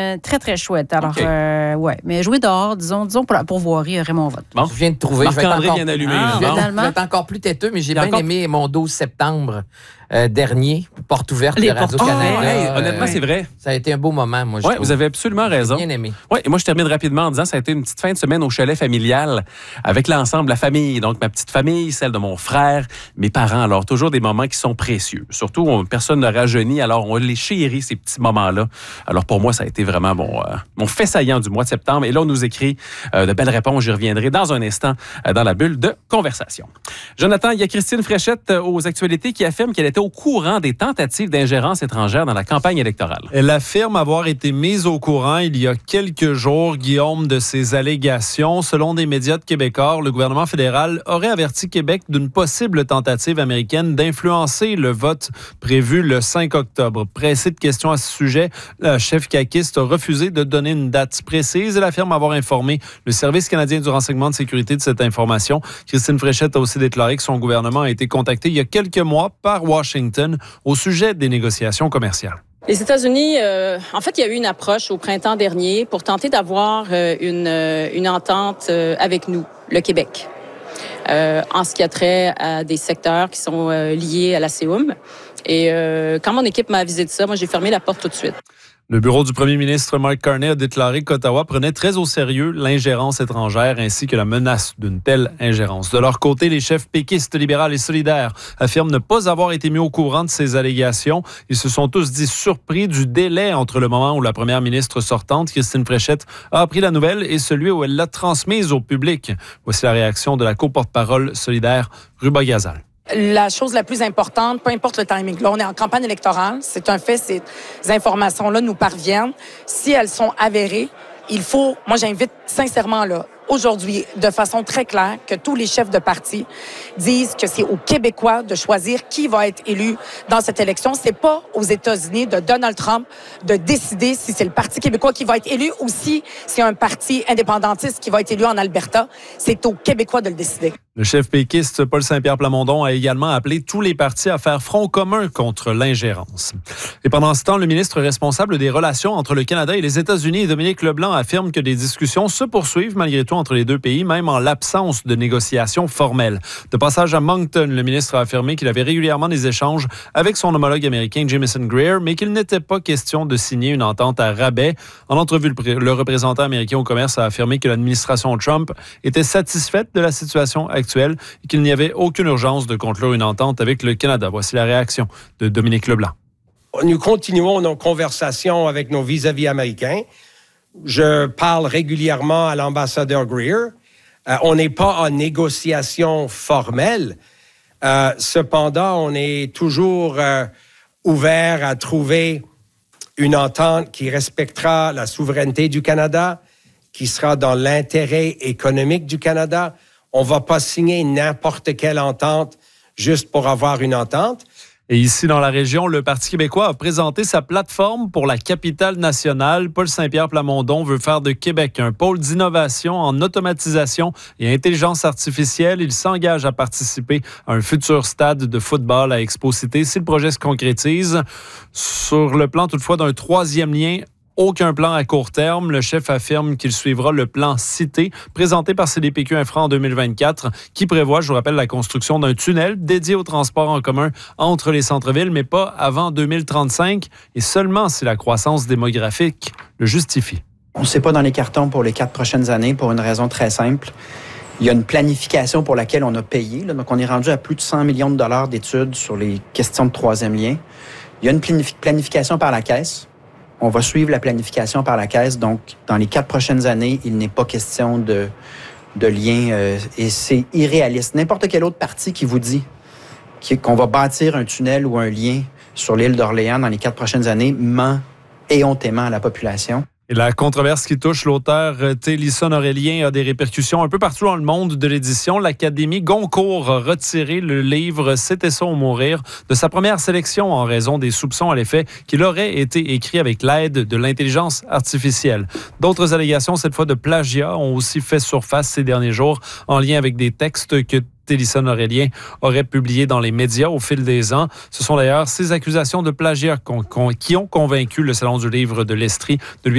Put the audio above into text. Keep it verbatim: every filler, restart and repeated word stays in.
euh, très, très chouette. Alors, Okay. euh, ouais. Mais jouer dehors, disons, disons pour la pourvoirie, aurait mon vote. Bon. Je viens de trouver. je vais être Marc-André encore- vient d'allumer. Ah, là. Bon. finalement. Je vais être encore plus têteux, mais j'ai Il y a bien encore- aimé mon douze septembre euh, dernier, porte ouverte Les de Radio-Canada. Ah, hey, Euh, honnêtement, c'est vrai. Ça a été un beau moment, moi, je Oui, trouve. vous avez absolument raison. J'ai bien aimé. Oui, et moi, je termine rapidement en disant que ça a été une petite fin de semaine au chalet familial avec l'ensemble, la famille. Donc, ma petite famille, celle de mon frère, mes parents. Alors, toujours des moments qui sont précieux. Surtout, on, personne ne rajeunit. Alors, on les chérit, ces petits moments-là. Alors, pour moi, ça a été vraiment mon, euh, mon fait saillant du mois de septembre. Et là, on nous écrit euh, de belles réponses. J'y reviendrai dans un instant euh, dans la bulle de conversation. Jonathan, il y a Christine Fréchette euh, aux actualités qui affirme qu'elle était au courant des tentatives d'ingérence étrangère dans la campagne électorale. Elle affirme avoir été mise au courant il y a quelques jours, Guillaume, de ces allégations. Selon des médias de Québécois, le gouvernement fédéral aurait averti Québec d'une possible tentative américaine d'influencer le vote prévu le cinq octobre. Pressé de questions à ce sujet, la chef caquiste a refusé de donner une date précise. Elle affirme avoir informé le Service canadien du renseignement de sécurité de cette information. Christine Fréchette a aussi déclaré que son gouvernement a été contacté il y a quelques mois par Washington au sujet des négociations commerciales. Les États-Unis, euh, en fait, il y a eu une approche au printemps dernier pour tenter d'avoir euh, une, euh, une entente euh, avec nous, le Québec, euh, en ce qui a trait à des secteurs qui sont euh, liés à la C E U M. Et euh, quand mon équipe m'a avisé de ça, moi, j'ai fermé la porte tout de suite. Le bureau du premier ministre Mark Carney a déclaré qu'Ottawa prenait très au sérieux l'ingérence étrangère ainsi que la menace d'une telle ingérence. De leur côté, les chefs péquistes, libérales et solidaires affirment ne pas avoir été mis au courant de ces allégations. Ils se sont tous dit surpris du délai entre le moment où la première ministre sortante, Christine Fréchette, a appris la nouvelle et celui où elle l'a transmise au public. Voici la réaction de la co-porte-parole solidaire, Ruba Gazal. La chose la plus importante, peu importe le timing, là, on est en campagne électorale, c'est un fait, ces informations-là nous parviennent. Si elles sont avérées, il faut, moi j'invite sincèrement là, aujourd'hui, de façon très claire, que tous les chefs de parti disent que c'est aux Québécois de choisir qui va être élu dans cette élection. C'est pas aux États-Unis de Donald Trump de décider si c'est le Parti québécois qui va être élu ou si c'est un parti indépendantiste qui va être élu en Alberta. C'est aux Québécois de le décider. Le chef péquiste Paul Saint-Pierre Plamondon a également appelé tous les partis à faire front commun contre l'ingérence. Et pendant ce temps, le ministre responsable des relations entre le Canada et les États-Unis, Dominique Leblanc, affirme que des discussions se poursuivent malgré tout entre les deux pays, même en l'absence de négociations formelles. De passage à Moncton, le ministre a affirmé qu'il avait régulièrement des échanges avec son homologue américain Jamieson Greer, mais qu'il n'était pas question de signer une entente à rabais. En entrevue, le représentant américain au commerce a affirmé que l'administration Trump était satisfaite de la situation actuelle et qu'il n'y avait aucune urgence de conclure une entente avec le Canada. Voici la réaction de Dominique Leblanc. Nous continuons nos conversations avec nos vis-à-vis américains. Je parle régulièrement à l'ambassadeur Greer. Euh, on n'est pas en négociation formelle. Euh, cependant, on est toujours euh, ouvert à trouver une entente qui respectera la souveraineté du Canada, qui sera dans l'intérêt économique du Canada. On ne va pas signer n'importe quelle entente juste pour avoir une entente. Et ici, dans la région, le Parti québécois a présenté sa plateforme pour la capitale nationale. Paul Saint-Pierre Plamondon veut faire de Québec un pôle d'innovation en automatisation et intelligence artificielle. Il s'engage à participer à un futur stade de football à Expo-Cité si le projet se concrétise. Sur le plan toutefois d'un troisième lien, aucun plan à court terme. Le chef affirme qu'il suivra le plan Cité, présenté par C D P Q Infra en deux mille vingt-quatre, qui prévoit, je vous rappelle, la construction d'un tunnel dédié au transport en commun entre les centres-villes, mais pas avant deux mille trente-cinq, et seulement si la croissance démographique le justifie. On ne sait pas dans les cartons pour les quatre prochaines années pour une raison très simple. Il y a une planification pour laquelle on a payé. Là, donc, on est rendu à plus de cent millions de dollars d'études sur les questions de troisième lien. Il y a une planif- planification par la Caisse. On va suivre la planification par la Caisse. Donc, dans les quatre prochaines années, il n'est pas question de, de lien euh, et c'est irréaliste. N'importe quel autre parti qui vous dit qu'on va bâtir un tunnel ou un lien sur l'île d'Orléans dans les quatre prochaines années ment éhontément à la population. Et la controverse qui touche l'auteur Télison Aurélien a des répercussions un peu partout dans le monde de l'édition. L'Académie Goncourt a retiré le livre « C'était ça ou mourir » de sa première sélection en raison des soupçons à l'effet qu'il aurait été écrit avec l'aide de l'intelligence artificielle. D'autres allégations, cette fois de plagiat, ont aussi fait surface ces derniers jours en lien avec des textes que Télison Aurélien aurait publié dans les médias au fil des ans. Ce sont d'ailleurs ces accusations de plagiat qui ont convaincu le Salon du livre de l'Estrie de lui